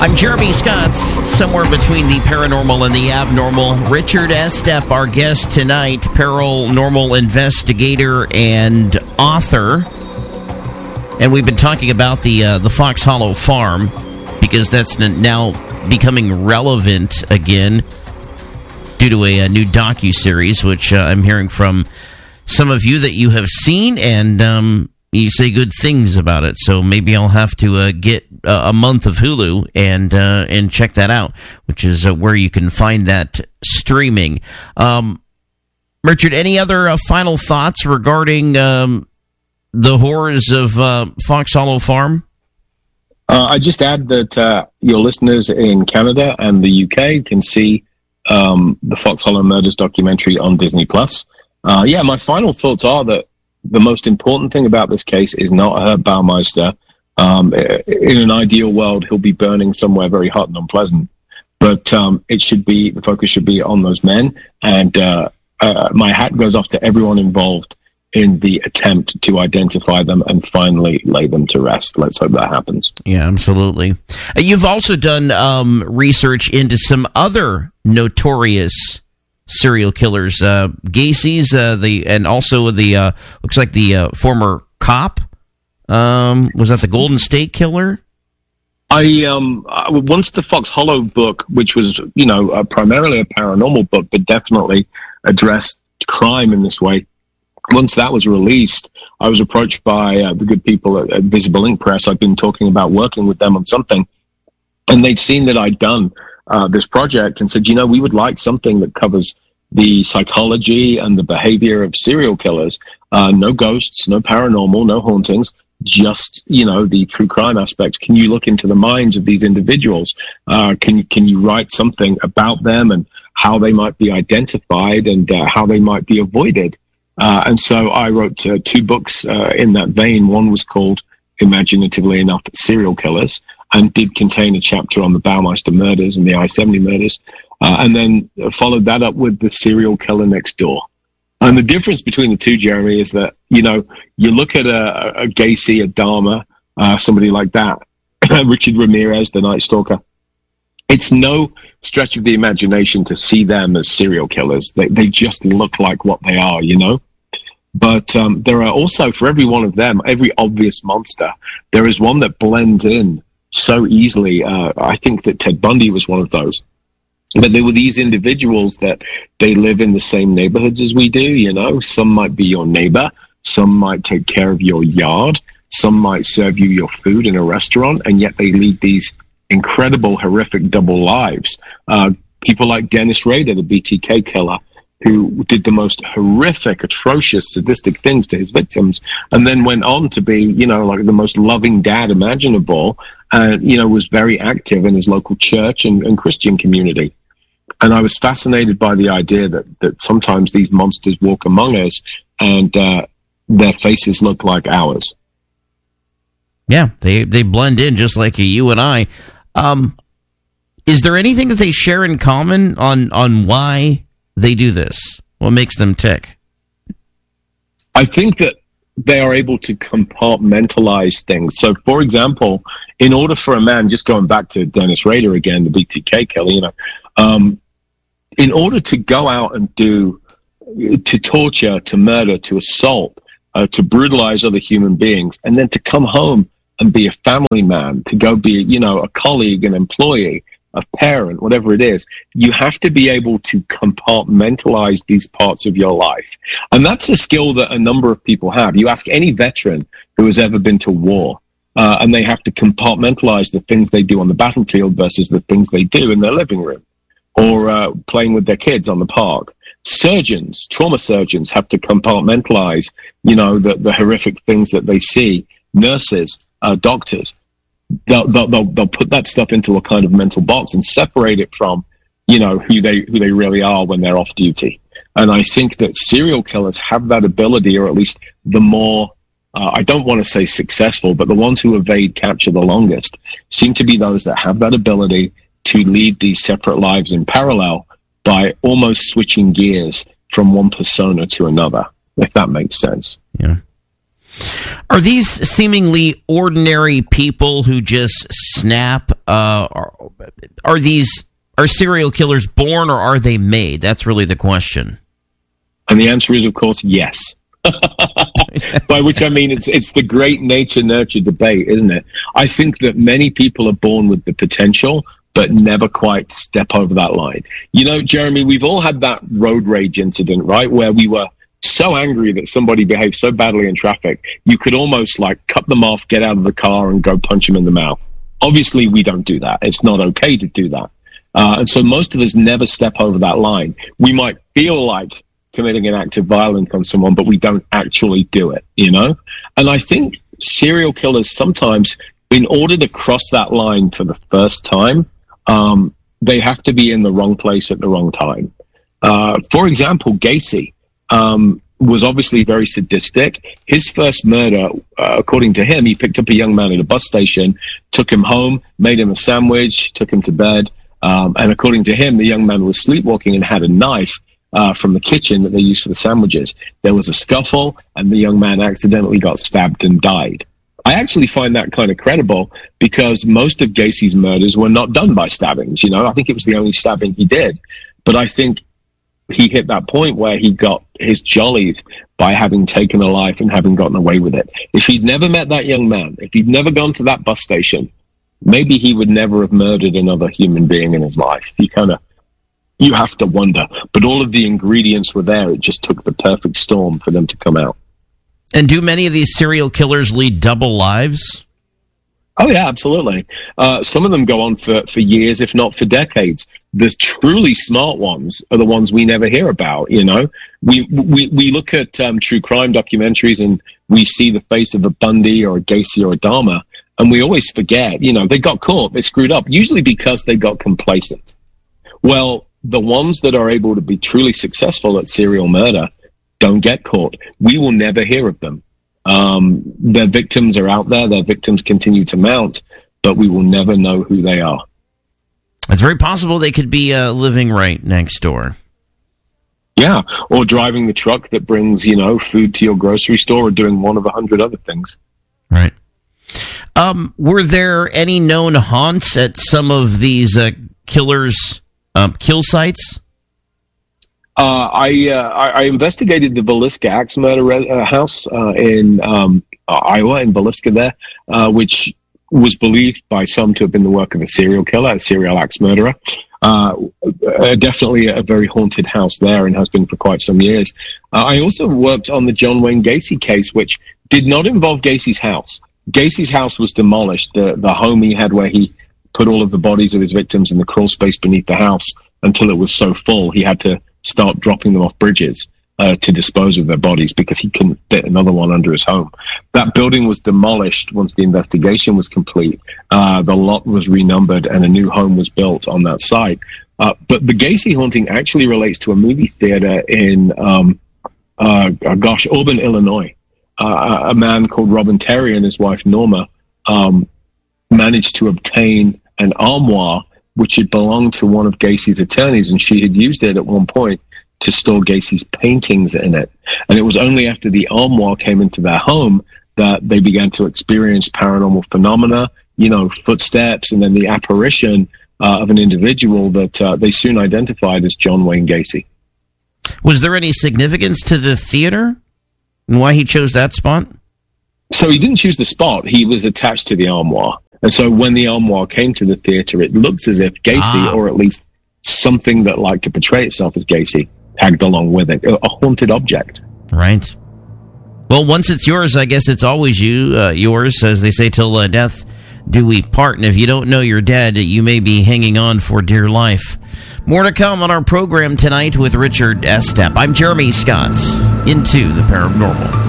I'm Jeremy Scott, somewhere between the paranormal and the abnormal. Richard Estep, our guest tonight, paranormal investigator and author. And we've been talking about the Fox Hollow Farm, because that's now becoming relevant again due to a new docuseries, which I'm hearing from some of you that you have seen, and you say good things about it. So maybe I'll have to get a month of Hulu and check that out, which is where you can find that streaming. Richard, any other final thoughts regarding the horrors of Fox Hollow Farm? I just add that your listeners in Canada and the UK can see the Fox Hollow Murders documentary on Disney+. My final thoughts are that the most important thing about this case is not Herb Baumeister. In an ideal world, he'll be burning somewhere very hot and unpleasant. But the focus should be on those men. And my hat goes off to everyone involved in the attempt to identify them and finally lay them to rest. Let's hope that happens. Yeah, absolutely. You've also done research into some other notorious serial killers, Gacy's, and also the looks like the former cop. Was that the Golden State Killer? Once the Fox Hollow book, which was primarily a paranormal book, but definitely addressed crime in this way. Once that was released, I was approached by the good people at Visible Ink Press. I've been talking about working with them on something, and they'd seen that I'd done this project and said, we would like something that covers the psychology and the behavior of serial killers. No ghosts, no paranormal, no hauntings, just, the true crime aspects. Can you look into the minds of these individuals? Can you write something about them and how they might be identified and how they might be avoided? And so I wrote two books in that vein. One was called, imaginatively enough, Serial Killers, and did contain a chapter on the Baumeister murders and the I-70 murders, and then followed that up with The Serial Killer Next Door. And the difference between the two, Jeremy, is that, you look at a Gacy, a Dahmer, somebody like that, Richard Ramirez, the Night Stalker. It's no stretch of the imagination to see them as serial killers. They just look like what they are, But there are also, for every one of them, every obvious monster, there is one that blends in so easily. I think that Ted Bundy was one of those. But there were these individuals that they live in the same neighborhoods as we do, Some might be your neighbor. Some might take care of your yard. Some might serve you your food in a restaurant, and yet they lead these incredible, horrific double lives. People like Dennis Rader, the BTK killer, who did the most horrific, atrocious, sadistic things to his victims, and then went on to be, like the most loving dad imaginable, and, was very active in his local church and Christian community. And I was fascinated by the idea that sometimes these monsters walk among us and their faces look like ours. Yeah, they blend in just like you and I. Is there anything that they share in common on why they do this? What makes them tick? I think that they are able to compartmentalize things. So, for example, in order for a man, just going back to Dennis Rader again, the BTK killer, in order to go out and to torture, to murder, to assault, to brutalize other human beings, and then to come home and be a family man, to go be, a colleague, an employee, a parent, whatever it is, you have to be able to compartmentalize these parts of your life. And that's a skill that a number of people have. You ask any veteran who has ever been to war, and they have to compartmentalize the things they do on the battlefield versus the things they do in their living room or playing with their kids on the park. Surgeons, trauma surgeons have to compartmentalize, the horrific things that they see. Nurses, doctors, they'll put that stuff into a kind of mental box and separate it from, who they really are when they're off duty. And I think that serial killers have that ability, or at least the more, I don't want to say successful, but the ones who evade capture the longest seem to be those that have that ability to lead these separate lives in parallel by almost switching gears from one persona to another, if that makes sense. Yeah. Are these seemingly ordinary people who just snap, are serial killers born or are they made? That's really the question. And the answer is, of course, yes. By which I mean it's the great nature-nurture debate, isn't it? I think that many people are born with the potential, but never quite step over that line. You know, Jeremy, we've all had that road rage incident, right? Where we were so angry that somebody behaved so badly in traffic, you could almost like cut them off, get out of the car and go punch them in the mouth. Obviously, we don't do that. It's not okay to do that. And so most of us never step over that line. We might feel like committing an act of violence on someone, but we don't actually do it, you know? And I think serial killers sometimes, in order to cross that line for the first time, they have to be in the wrong place at the wrong time. For example, Gacy was obviously very sadistic. His first murder, according to him, he picked up a young man at a bus station, took him home, made him a sandwich, took him to bed. And according to him, the young man was sleepwalking and had a knife from the kitchen that they used for the sandwiches. There was a scuffle, and the young man accidentally got stabbed and died. I actually find that kind of credible because most of Gacy's murders were not done by stabbings. You know, I think it was the only stabbing he did. But I think he hit that point where he got his jollies by having taken a life and having gotten away with it. If he'd never met that young man, if he'd never gone to that bus station, maybe he would never have murdered another human being in his life. You have to wonder. But all of the ingredients were there. It just took the perfect storm for them to come out. And do many of these serial killers lead double lives? Oh, yeah, absolutely. Some of them go on for years, if not for decades. The truly smart ones are the ones we never hear about, you know? We look at true crime documentaries and we see the face of a Bundy or a Gacy or a Dahmer, and we always forget, you know, they got caught, they screwed up, usually because they got complacent. Well, the ones that are able to be truly successful at serial murder don't get caught. We will never hear of them. Their victims are out there. Their victims continue to mount, but we will never know who they are. It's very possible they could be living right next door. Yeah, or driving the truck that brings, you know, food to your grocery store, or doing one of 100 other things. Right. Were there any known haunts at some of these killers' kill sites? I investigated the Villisca axe murder house in Iowa, in Villisca there, which was believed by some to have been the work of a serial killer, a serial axe murderer. Definitely a very haunted house there, and has been for quite some years. I also worked on the John Wayne Gacy case, which did not involve Gacy's house. Gacy's house was demolished. The home he had where he put all of the bodies of his victims in the crawl space beneath the house until it was so full he had to start dropping them off bridges to dispose of their bodies because he couldn't fit another one under his home. That building was demolished once the investigation was complete. The lot was renumbered and a new home was built on that site. But the Gacy haunting actually relates to a movie theater in, Auburn, Illinois. A man called Robin Terry and his wife Norma managed to obtain an armoire which had belonged to one of Gacy's attorneys, and she had used it at one point to store Gacy's paintings in it. And it was only after the armoire came into their home that they began to experience paranormal phenomena, you know, footsteps, and then the apparition of an individual that they soon identified as John Wayne Gacy. Was there any significance to the theater and why he chose that spot? So he didn't choose the spot. He was attached to the armoire. And so when the armoire came to the theater, it looks as if Gacy, or at least something that liked to portray itself as Gacy, tagged along with it, a haunted object. Right. Well, once it's yours, I guess it's always yours, as they say, till death do we part. And if you don't know you're dead, you may be hanging on for dear life. More to come on our program tonight with Richard Estep. I'm Jeremy Scott, Into the Paranormal.